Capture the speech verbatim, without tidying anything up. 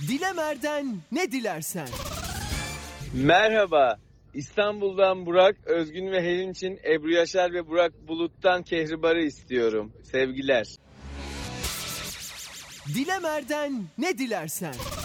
Dilemer'den ne dilersen. Merhaba, İstanbul'dan Burak, Özgün ve Helin için Ebru Yaşar ve Burak Bulut'tan Kehribar'ı istiyorum. Sevgiler. Dilemer'den ne dilersen.